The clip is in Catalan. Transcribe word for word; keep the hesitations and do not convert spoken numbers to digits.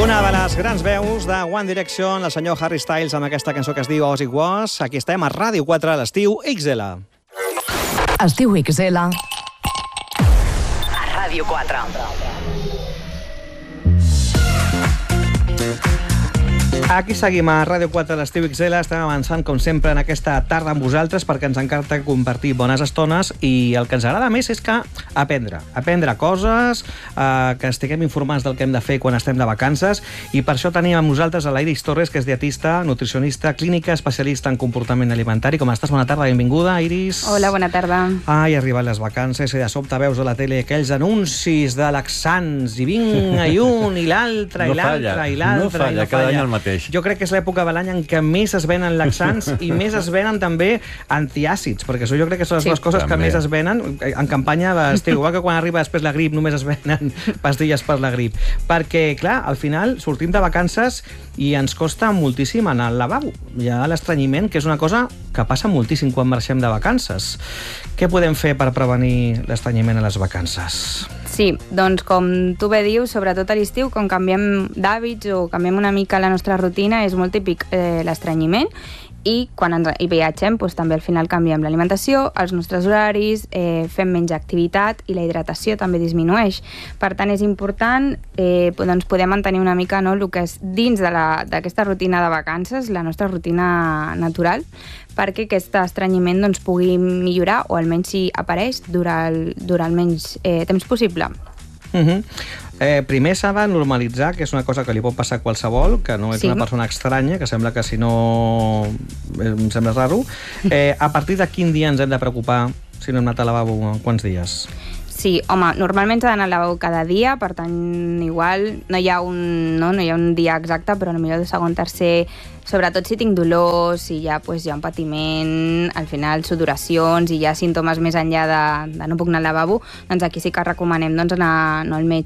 Una de les grans veus de One Direction, el senyor Harry Styles, amb aquesta cançó que es diu As It Was. Aquí estem a Ràdio quatre, a l'estiu X L. Estiu X L a Ràdio quatre. Aquí seguim a Ràdio quatre, a l'estiu X L. Estem avançant, com sempre, en aquesta tarda amb vosaltres perquè ens encanta compartir bones estones i el que ens agrada més és que aprendre. Aprendre coses, eh, que estiguem informats del que hem de fer quan estem de vacances, i per això tenim amb nosaltres a l'Iris Torres, que és dietista, nutricionista, clínica, especialista en comportament alimentari. Com estàs? Bona tarda, benvinguda, Iris. Hola, bona tarda. Ai, arribat les vacances i de sobte veus a la tele aquells anuncis de laxants i vinga, i un, i l'altre, no i l'altre, falla, i l'altre. no falla, cada any el mateix. Jo crec que és l'època de l'any en què més es venen laxants i més es venen també antiàcids, perquè això jo crec que són les Sí. dues coses També. que més es venen en campanya d'estiu. Igual que quan arriba després la grip només es venen pastilles per la grip. Perquè, clar, al final sortim de vacances i ens costa moltíssim anar al lavabo. Hi ha l'estrenyiment, que és una cosa que passa moltíssim quan marxem de vacances. Què podem fer per prevenir l'estrenyiment a les vacances? Sí, doncs com tu bé dius, sobretot a l'estiu, quan canviem d'hàbits o canviem una mica la nostra rutina, és molt típic eh, l'estrenyiment, i quan ens hi viatgem doncs, també al final canviem l'alimentació, els nostres horaris, eh, fem menys activitat i la hidratació també disminueix. Per tant, és important eh, doncs, poder mantenir una mica, no, el que és dins d'aquesta rutina de vacances, la nostra rutina natural, perquè aquest estrenyiment doncs, pugui millorar o almenys si apareix durar el, durar el menys eh, temps possible. Uh -huh. eh, primer s'ha de normalitzar, que és una cosa que li pot passar a qualsevol, que no és Sí. una persona estranya, que sembla que si no eh, em sembla raro. Eh, a partir de quin dia ens hem de preocupar si no hem anat al lavabo? Quants dies? Sí, home, normalment s'ha d'anar al lavabo cada dia, per tant, igual no hi ha un, no, no hi ha un dia exacte, però potser de segon, tercer, sobretot si tinc dolors, si ja pues, hi ha un patiment, al final sudoracions i hi ha símptomes més enllà de, de no puc anar al lavabo, doncs aquí sí que recomanem doncs, anar no, al metge